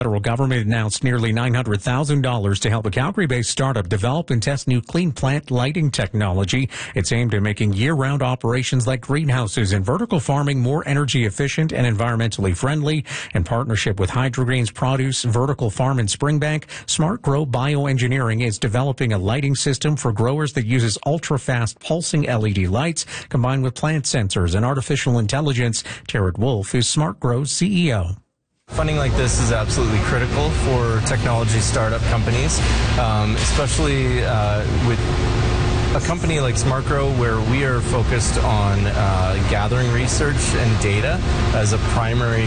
Federal government announced nearly $900,000 to help a Calgary-based startup develop and test new clean plant lighting technology. It's aimed at making year-round operations like greenhouses and vertical farming more energy efficient and environmentally friendly. In partnership with Hydrogreen's Produce Vertical Farm in Springbank, Smart Grow Bioengineering is developing a lighting system for growers that uses ultra-fast pulsing LED lights combined with plant sensors and artificial intelligence. Terrett Wolf is Smart Grow's CEO. Funding like this is absolutely critical for technology startup companies, especially with a company like SmartGrow, where we are focused on gathering research and data as a primary,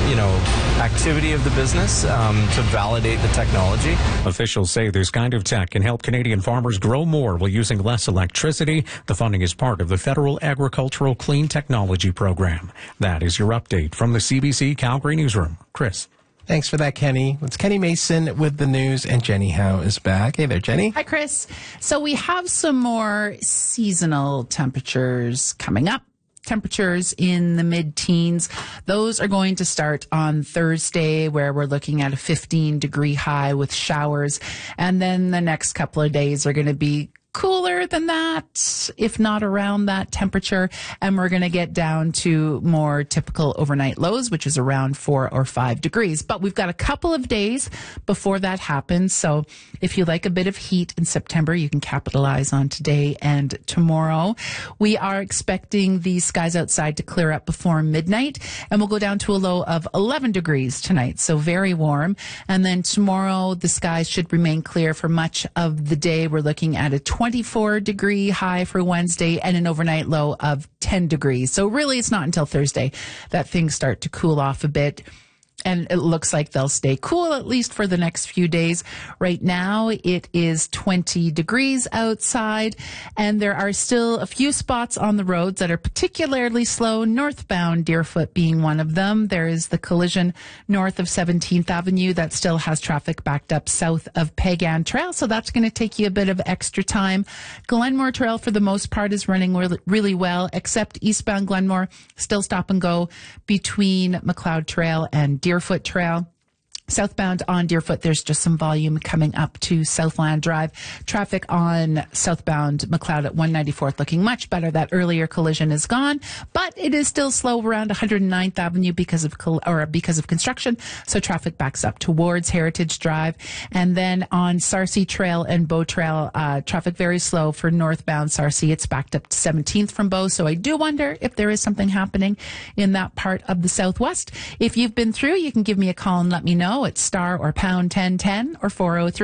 activity of the business to validate the technology. Officials say this kind of tech can help Canadian farmers grow more while using less electricity. The funding is part of the Federal Agricultural Clean Technology Program. That is your update from the CBC Calgary Newsroom. Chris. Thanks for that, Kenny. It's Kenny Mason with the news, and Jenny Howe is back. Hey there, Jenny. Hi, Chris. So we have some more seasonal temperatures coming up. Temperatures in the mid-teens. Those are going to start on Thursday, where we're looking at a 15-degree high with showers. And then the next couple of days are going to be cooler than that, if not around that temperature. And we're going to get down to more typical overnight lows, which is around 4 or 5 degrees. But we've got a couple of days before that happens. So if you like a bit of heat in September, you can capitalize on today and tomorrow. We are expecting the skies outside to clear up before midnight, and we'll go down to a low of 11 degrees tonight. So very warm. And then tomorrow, the skies should remain clear for much of the day. We're looking at a 24-degree high for Wednesday and an overnight low of 10 degrees. So really, it's not until Thursday that things start to cool off a bit. And it looks like they'll stay cool, at least for the next few days. Right now, it is 20 degrees outside, and there are still a few spots on the roads that are particularly slow, northbound Deerfoot being one of them. There is the collision north of 17th Avenue that still has traffic backed up south of Pagan Trail, so that's going to take you a bit of extra time. Glenmore Trail, for the most part, is running really well, except eastbound Glenmore, still stop and go between McLeod Trail and Deerfoot Trail. Southbound on Deerfoot, there's just some volume coming up to Southland Drive. Traffic on southbound McLeod at 194th looking much better. That earlier collision is gone, but it is still slow around 109th Avenue because of construction. So traffic backs up towards Heritage Drive. And then on Sarcee Trail and Bow Trail, traffic very slow for northbound Sarcee. It's backed up to 17th from Bow. So I do wonder if there is something happening in that part of the Southwest. If you've been through, you can give me a call and let me know. It's star or pound 1010 or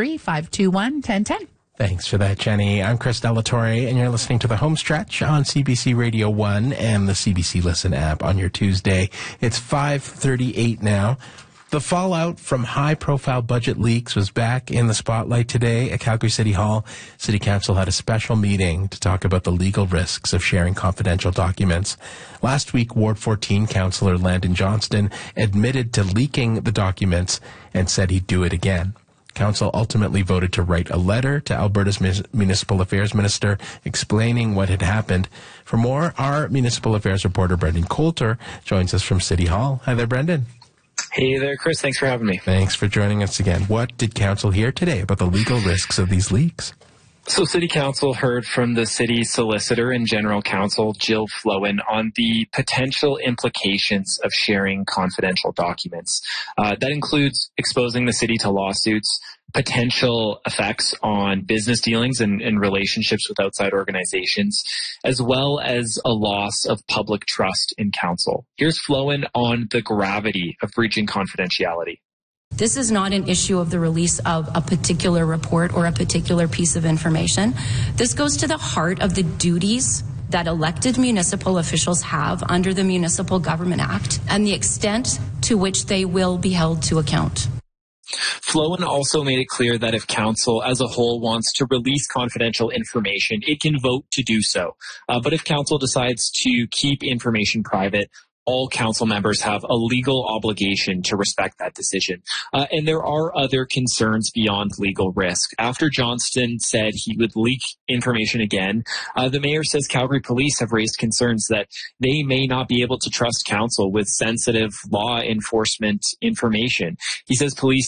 403-521-1010. Thanks for that, Jenny. I'm Chris Delatorre, and you're listening to The Home Stretch on CBC Radio 1 and the CBC Listen app on your Tuesday. It's 5:38 now. The fallout from high-profile budget leaks was back in the spotlight today at Calgary City Hall. City Council had a special meeting to talk about the legal risks of sharing confidential documents. Last week, Ward 14 Councillor Landon Johnston admitted to leaking the documents and said he'd do it again. Council ultimately voted to write a letter to Alberta's Municipal Affairs Minister explaining what had happened. For more, our Municipal Affairs reporter Brendan Coulter joins us from City Hall. Hi there, Brendan. Hey there, Chris. Thanks for having me. Thanks for joining us again. What did Council hear today about the legal risks of these leaks? So City Council heard from the City Solicitor and General Counsel, Jill Flowen, on the potential implications of sharing confidential documents. That includes exposing the city to lawsuits, potential effects on business dealings and relationships with outside organizations, as well as a loss of public trust in council. Here's Flowen on the gravity of breaching confidentiality. This is not an issue of the release of a particular report or a particular piece of information. This goes to the heart of the duties that elected municipal officials have under the Municipal Government Act and the extent to which they will be held to account. Flowen also made it clear that if council as a whole wants to release confidential information, it can vote to do so. But if council decides to keep information private, all council members have a legal obligation to respect that decision. And there are other concerns beyond legal risk. After Johnston said he would leak information again, the mayor says Calgary police have raised concerns that they may not be able to trust council with sensitive law enforcement information. He says police